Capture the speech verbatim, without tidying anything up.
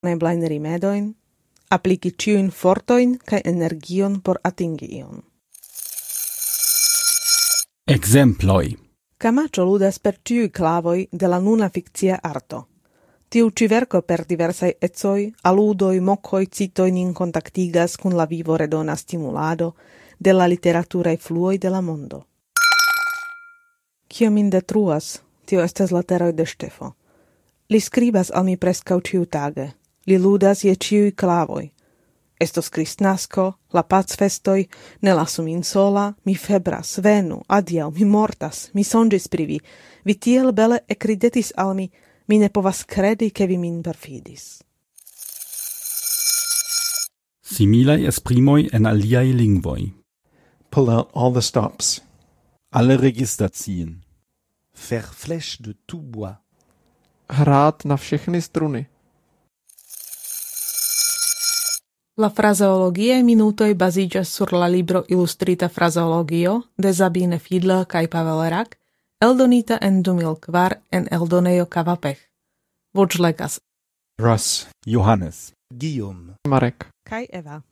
neblajn rimedojn, apliki ĉiujn fortojn kaj energion por atingi ion. Ekzemploj. Camacho ludas per ĉiuj klavoj de la nuna fikcia arto. Tiu ĉi verko per diversaj ecoj, aludoj, mokoj, citoj nin kontaktigas kun la vivo redona stimulado de la literaturaj fluoj de la mondo. Kio min detruas, tio estas la teroj de Ŝtefo. Li skribas al mi preskaŭ ĉiutage. Li ludas je ĉiuj klavoj. Estos Kristnasko, la pacfestoj, ne lasu min sola, mi febras, venu, adiaŭ, mi mortas, mi sonĝis pri vi. Vi tiel bele ekridetis al mi, mi ne povas kredi, ke vi min perfidis. Similaj esprimoj en aliaj lingvoj. Pull out all the stops. Alle Register ziehen. Faire flèche de tout bois. Hrát na všechny struny. La frazeologiae minutoj baziĝas sur la libro Ilustrita frazeologio de Sabine Fiedler kaj Pavel Rak, eldonita en du mil kvar en eldonejo Kavapech. Voĉlegas Ross, Johannes, Guillaume, Marek. kaj Eva.